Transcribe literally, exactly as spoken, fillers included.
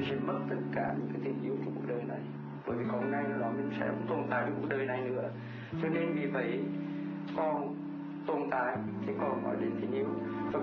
sẽ mất tất cả những cái tình yêu của cuộc đời này, bởi vì còn ngay đó mình sẽ không tồn tại trong cuộc đời này nữa. Cho nên vì vậy còn tồn tại thì còn nói đến tình yêu. Và